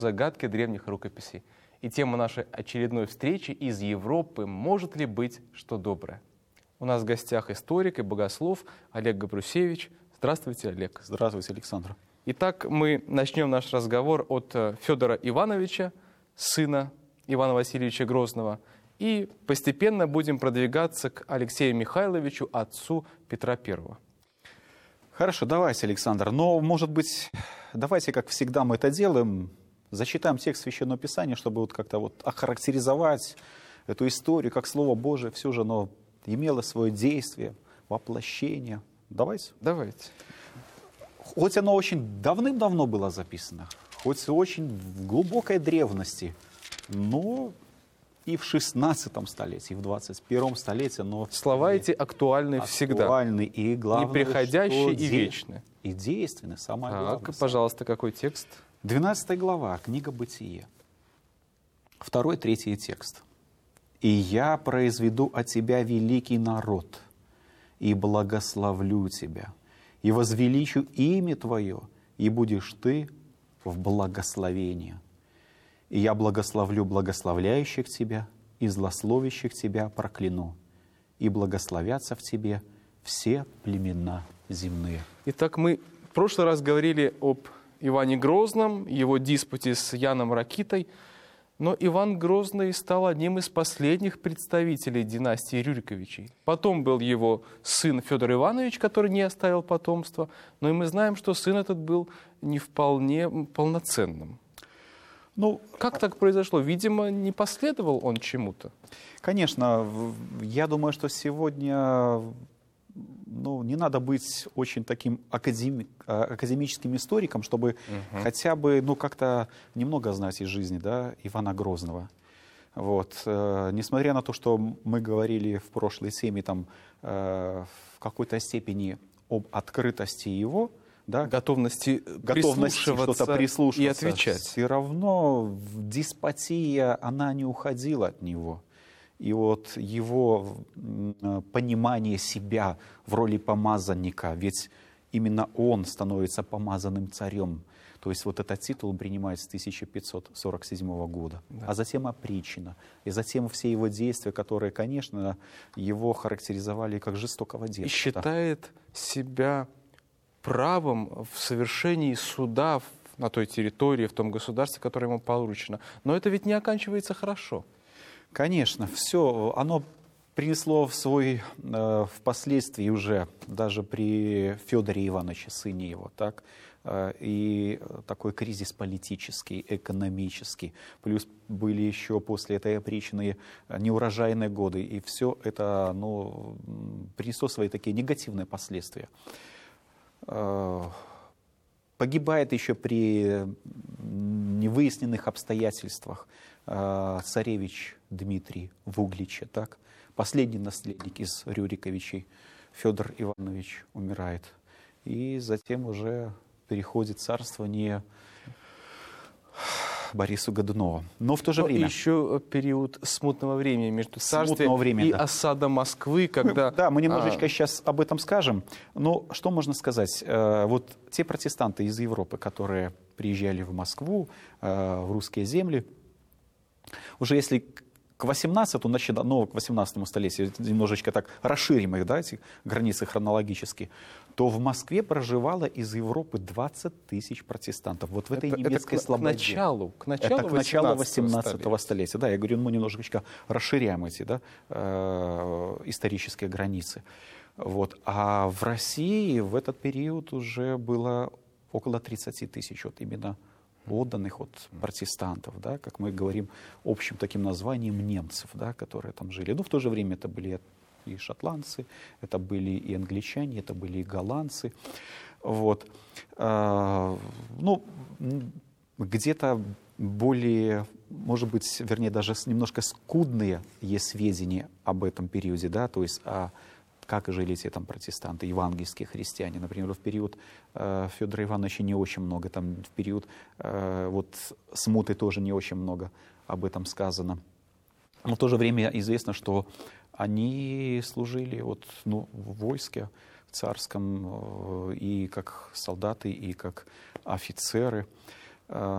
загадки древних рукописей. И тема нашей очередной встречи из Европы «Может ли быть что доброе?». У нас в гостях историк и богослов Олег Габрусевич. Здравствуйте, Олег. Здравствуйте, Александр. Итак, мы начнем наш разговор от Федора Ивановича, сына Ивана Васильевича Грозного, и постепенно будем продвигаться к Алексею Михайловичу, отцу Петра I. Хорошо, давайте, Александр. Но, может быть, давайте, как всегда мы это делаем, зачитаем текст Священного Писания, чтобы вот как-то вот охарактеризовать эту историю, как Слово Божие все же оно имело свое действие, воплощение. Давайте. Давайте. Хоть оно очень давным-давно было записано, хоть очень в глубокой древности, но и в 16 столетии, и в 21 столетии, но слова эти актуальны всегда. Актуальны и, главное, неприходящие и вечны. И действенны, самое главное. Так, пожалуйста, какой текст? 12 глава, книга Бытие. 2-3 текст. «И я произведу от тебя великий народ, и благословлю тебя, и возвеличу имя твое, и будешь ты в благословении. И я благословлю благословляющих тебя, и злословящих тебя прокляну, и благословятся в тебе все племена земные». Итак, мы в прошлый раз говорили об Иване Грозном, его диспуте с Яном Ракитой, но Иван Грозный стал одним из последних представителей династии Рюриковичей. Потом был его сын Федор Иванович, который не оставил потомства, но и мы знаем, что сын этот был не вполне полноценным. Ну, как так произошло? Видимо, не последовал он чему-то. Конечно, я думаю, что сегодня не надо быть очень таким академическим историком, чтобы хотя бы как-то немного знать из жизни, да, Ивана Грозного. Вот. Несмотря на то, что мы говорили в прошлой теме в какой-то степени об открытости его, да, готовности что-то прислушиваться, и отвечать. Все равно деспотия, она не уходила от него. И вот его понимание себя в роли помазанника, ведь именно он становится помазанным царем. То есть вот этот титул он принимает с 1547 года. Да. А затем опричнина. И затем все его действия, которые, конечно, его характеризовали как жестокого деда. И считает себя правом в совершении суда на той территории, в том государстве, которое ему поручено. Но это ведь не оканчивается хорошо. Конечно, все, оно принесло впоследствии уже, даже при Федоре Ивановиче, сыне его, так, и такой кризис политический, экономический. Плюс были еще после этой опричнины неурожайные годы, и все это принесло свои такие негативные последствия. Погибает еще при невыясненных обстоятельствах царевич Дмитрий в Угличе, так? Последний наследник из Рюриковичей, Федор Иванович, умирает. И затем уже переходит царствование Борису Годунову. Но в то же время... еще период смутного времени между царствием и осада Москвы, когда... Да, мы немножечко сейчас об этом скажем. Но что можно сказать? Вот те протестанты из Европы, которые приезжали в Москву, в русские земли, уже если к 18 столетию, немножечко так расширим их, да, эти границы хронологически, то в Москве проживало из Европы 20 тысяч протестантов. Вот в этой немецкой слободе. К началу 18 столетия. Да, я говорю, мы немножечко расширяем эти, да, исторические границы. Вот. А в России в этот период уже было около 30 тысяч вот именно отданных от протестантов, да, как мы говорим общим таким названием немцев, да, которые там жили. Но в то же время это были и шотландцы, это были и англичане, это были и голландцы. Вот. Где-то более, может быть, вернее, даже немножко скудные есть сведения об этом периоде, да, то есть как жили те там протестанты, евангельские христиане. Например, в период Федора Ивановича не очень много, там в период смуты тоже не очень много об этом сказано. Но в то же время известно, что они служили в войске царском и как солдаты, и как офицеры.